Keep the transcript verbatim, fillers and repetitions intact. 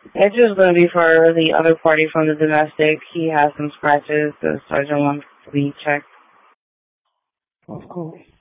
It's just going to be for the other party from the domestic. He has some scratches. The sergeant wants to be checked. Of course.